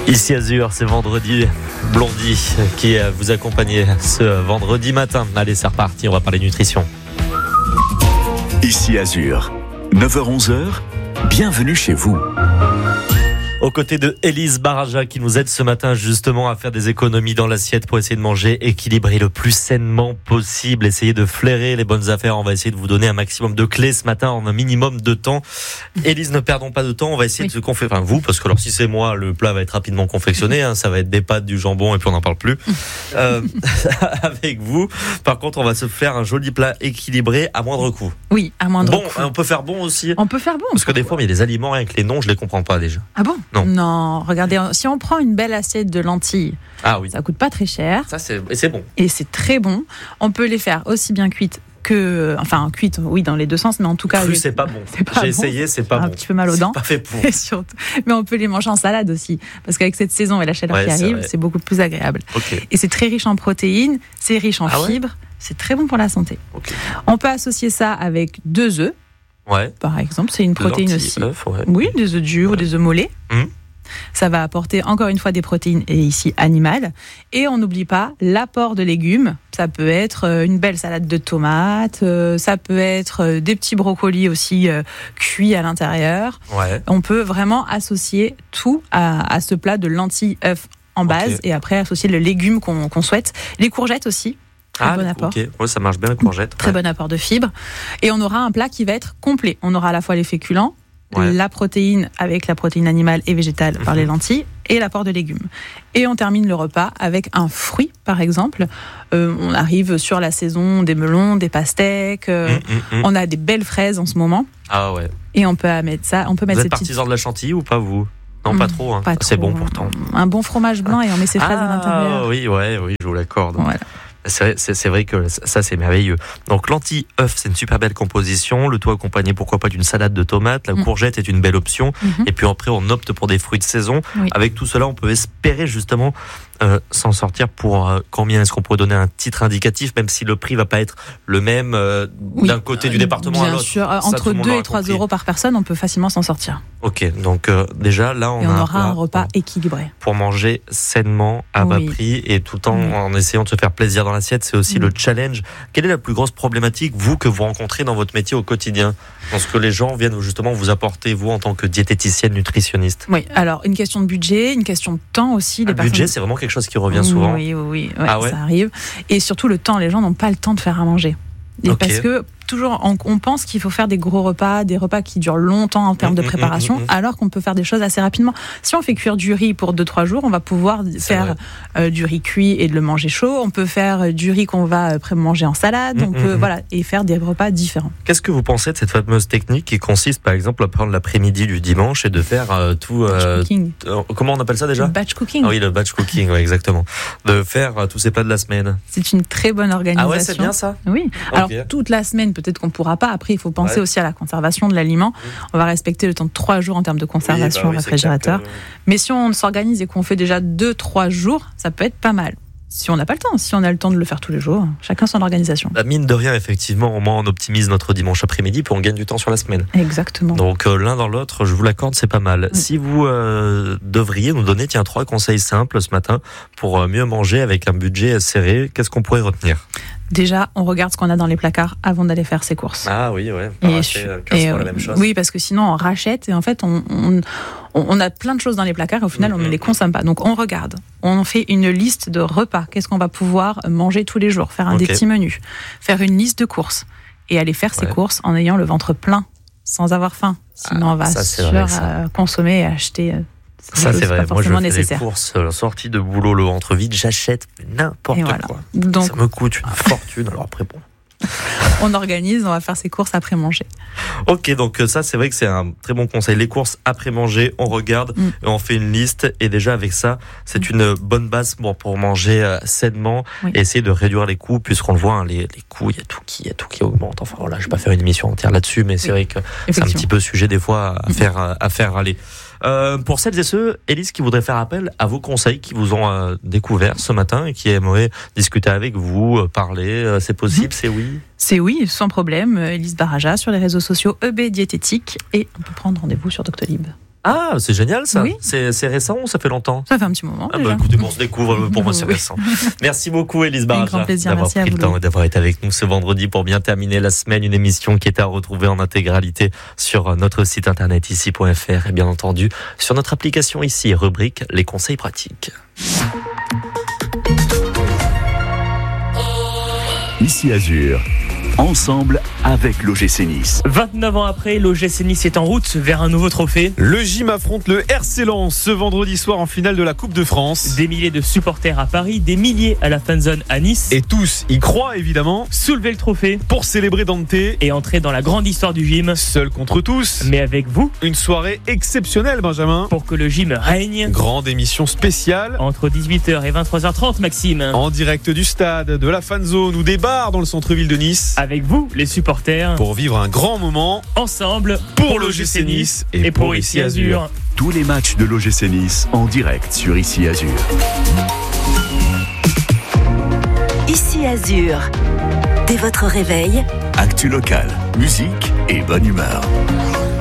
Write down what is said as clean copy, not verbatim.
Ici Azur, c'est vendredi. Blondie qui vous accompagnait ce vendredi matin. Allez, c'est reparti, on va parler nutrition. Ici Azur, 9h-11h, bienvenue chez vous. Aux côtés de Élise Baraja qui nous aide ce matin justement à faire des économies dans l'assiette pour essayer de manger équilibré le plus sainement possible, essayer de flairer les bonnes affaires. On va essayer de vous donner un maximum de clés ce matin en un minimum de temps. Élise, ne perdons pas de temps, on va essayer de se confectionner, enfin vous, parce que alors si c'est moi, le plat va être rapidement confectionné, ça va être des pâtes, du jambon et puis on n'en parle plus. Avec vous, par contre, on va se faire un joli plat équilibré à moindre coût. Oui, à moindre coût. Bon, on peut faire bon aussi. On peut faire bon. Parce que des fois, il y a des aliments avec les noms, je les comprends pas déjà. Ah bon ? Non, regardez, si on prend une belle assiette de lentilles, ça coûte pas très cher. Ça, c'est bon. Et c'est très bon. On peut les faire aussi bien cuites que... Enfin, cuites, oui, dans les deux sens, mais en tout cas... Cru, c'est pas bon. J'ai essayé, c'est pas bon. Un petit peu mal aux dents. C'est pas fait pour. Et surtout, mais on peut les manger en salade aussi. Parce qu'avec cette saison et la chaleur qui arrive, c'est beaucoup plus agréable. Okay. Et c'est très riche en protéines, c'est riche en fibres, c'est très bon pour la santé. Okay. On peut associer ça avec 2 œufs. Ouais. Par exemple, c'est une protéine aussi. Œufs, Oui, des œufs durs ou des œufs mollets. Ça va apporter encore une fois des protéines, et ici animales. Et on n'oublie pas l'apport de légumes. Ça peut être une belle salade de tomates, ça peut être des petits brocolis aussi cuits à l'intérieur. Ouais. On peut vraiment associer tout à ce plat de lentilles, œufs en base, et après associer le légume qu'on souhaite. Les courgettes aussi. Très bon apport. Okay. Ouais, ça marche bien, les courgettes. Très bon apport de fibres. Et on aura un plat qui va être complet. On aura à la fois les féculents, la protéine avec la protéine animale et végétale par les lentilles, et l'apport de légumes. Et on termine le repas avec un fruit, par exemple. On arrive sur la saison des melons, des pastèques. On a des belles fraises en ce moment. Ah ouais. Et on peut mettre ça. On peut mettre vous êtes partisan de la chantilly ou pas, vous ? Non, pas trop. Pas c'est trop, bon pourtant. Un bon fromage blanc et on met ses fraises à l'intérieur. Oui, je vous l'accorde. Voilà. C'est vrai que ça, c'est merveilleux. Donc, lentilles, œufs, c'est une super belle composition. Le tout accompagné, pourquoi pas, d'une salade de tomates. La courgette est une belle option. Et puis après, on opte pour des fruits de saison. Oui. Avec tout cela, on peut espérer justement s'en sortir pour combien est-ce qu'on pourrait donner un titre indicatif, même si le prix va pas être le même d'un côté du département à l'autre. Bien sûr, entre 2 et 3 euros par personne, on peut facilement s'en sortir. Ok, donc déjà là, on aura un repas équilibré. Pour manger sainement, à bas prix, et tout en essayant de se faire plaisir dans l'assiette, c'est aussi le challenge. Quelle est la plus grosse problématique, vous, que vous rencontrez dans votre métier au quotidien, dans ce que les gens viennent justement vous apporter, vous, en tant que diététicienne, nutritionniste? Oui, alors une question de budget, une question de temps aussi. Le budget, c'est vraiment quelque chose qui revient souvent. Oui, ça arrive. Et surtout le temps, les gens n'ont pas le temps de faire à manger. Parce que toujours, on pense qu'il faut faire des gros repas, des repas qui durent longtemps en termes de préparation, alors qu'on peut faire des choses assez rapidement. Si on fait cuire du riz pour 2-3 jours, on va pouvoir faire du riz cuit et de le manger chaud. On peut faire du riz qu'on va manger en salade. On peut et faire des repas différents. Qu'est-ce que vous pensez de cette fameuse technique qui consiste, par exemple, à prendre l'après-midi du dimanche et de faire tout... comment on appelle ça déjà ? Le batch cooking. Ah oui, le batch cooking, exactement. De faire tous ces plats de la semaine. C'est une très bonne organisation. Ah ouais, c'est bien ça ? Oui. Alors, toute la semaine, peut-être qu'on ne pourra pas. Après, il faut penser aussi à la conservation de l'aliment. On va respecter le temps de 3 jours en termes de conservation au réfrigérateur. Mais si on s'organise et qu'on fait déjà 2-3 jours, ça peut être pas mal. Si on n'a pas le temps, si on a le temps de le faire tous les jours, chacun son organisation. Mine de rien, effectivement, au moins on optimise notre dimanche après-midi, puis on gagne du temps sur la semaine. Exactement. Donc l'un dans l'autre, je vous l'accorde, c'est pas mal. Si vous devriez nous donner 3 conseils simples ce matin pour mieux manger avec un budget serré, qu'est-ce qu'on pourrait retenir ? Déjà, on regarde ce qu'on a dans les placards avant d'aller faire ses courses. Ah oui, pas racheter 15 fois la même chose. Oui, parce que sinon on rachète et en fait on a plein de choses dans les placards et au final on ne les consomme pas. Donc on regarde, on fait une liste de repas. Qu'est-ce qu'on va pouvoir manger tous les jours ? Faire des petits menus, faire une liste de courses et aller faire ses courses en ayant le ventre plein, sans avoir faim. Sinon on va consommer et acheter... Ça c'est vrai, moi je fais nécessaire. Des courses sortie de boulot, le ventre vide, j'achète n'importe quoi. Donc, ça me coûte une fortune, alors après bon. On organise, on va faire ses courses après manger. Ok, donc ça c'est vrai que c'est un très bon conseil. Les courses après manger, on regarde et on fait une liste, et déjà avec ça, c'est une bonne base pour manger sainement et essayer de réduire les coûts, puisqu'on le voit, les coûts, il y a tout qui augmente. Enfin voilà, je vais pas faire une émission entière là-dessus, mais c'est vrai que c'est un petit peu sujet des fois à faire râler. Pour celles et ceux, Élise, qui voudraient faire appel à vos conseils, qui vous ont découvert ce matin et qui aimeraient discuter avec vous, parler, c'est possible, c'est oui ? C'est oui, sans problème. Élise Baraja sur les réseaux sociaux EB Diététique, et on peut prendre rendez-vous sur Doctolib. Ah, c'est génial ça. Oui. C'est récent ou ça fait longtemps? Ça fait un petit moment. Déjà. Écoutez, on se découvre. Pour moi, c'est récent. Merci beaucoup, Élise Baraja, d'avoir pris le temps et d'avoir été avec nous ce vendredi pour bien terminer la semaine. Une émission qui est à retrouver en intégralité sur notre site internet ici.fr et bien entendu sur notre application ici, rubrique les conseils pratiques. Ici Azur, ensemble avec l'OGC Nice. 29 ans après, l'OGC Nice est en route vers un nouveau trophée. Le gym affronte le RC Lens ce vendredi soir en finale de la Coupe de France. Des milliers de supporters à Paris, des milliers à la fanzone à Nice. Et tous y croient évidemment. Soulever le trophée pour célébrer Dante et entrer dans la grande histoire du gym. Seul contre tous, mais avec vous. Une soirée exceptionnelle, Benjamin. Pour que le gym règne. Grande émission spéciale. Entre 18h et 23h30, Maxime. En direct du stade, de la fanzone ou des bars dans le centre-ville de Nice. Avec vous, les supporters. Pour vivre un grand moment. Ensemble. Pour l'OGC Nice et pour Ici Azur. Tous les matchs de l'OGC Nice en direct sur Ici Azur. Ici Azur. Dès votre réveil. Actu local, musique et bonne humeur.